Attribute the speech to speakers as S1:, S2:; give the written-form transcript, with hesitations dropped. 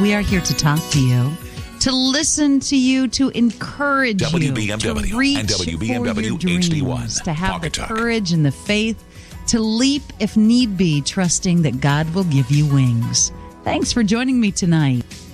S1: we are here to talk to you, to listen to you, to encourage you,
S2: WBMW
S1: to reach
S2: and WBMW
S1: for your
S2: HD1,
S1: dreams, to have the
S2: Pocket Talk.
S1: courage and the faith to leap if need be, trusting that God will give you wings. Thanks for joining me tonight.